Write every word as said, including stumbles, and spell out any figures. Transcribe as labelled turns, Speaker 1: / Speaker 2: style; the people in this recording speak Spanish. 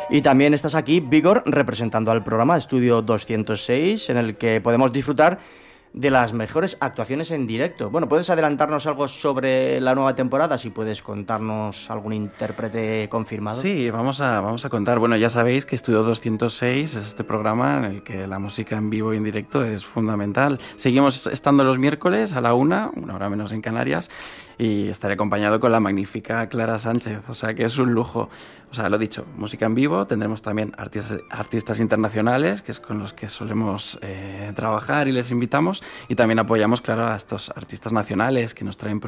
Speaker 1: Y también estás aquí, Vigor, representando al programa Estudio doscientos seis, en el que podemos disfrutar de las mejores actuaciones en directo. Bueno, ¿puedes adelantarnos algo sobre la nueva temporada? Si puedes contarnos algún intérprete confirmado.
Speaker 2: Sí, vamos a, vamos a contar. Bueno, ya sabéis que Estudio doscientos seis es este programa en el que la música en vivo y en directo es fundamental. Seguimos estando los miércoles a la una, una hora menos en Canarias, y estaré acompañado con la magnífica Clara Sánchez, o sea que es un lujo. O sea, lo dicho, música en vivo, tendremos también artistas, artistas internacionales, que es con los que solemos eh, trabajar y les invitamos, y también apoyamos, claro, a estos artistas nacionales que nos traen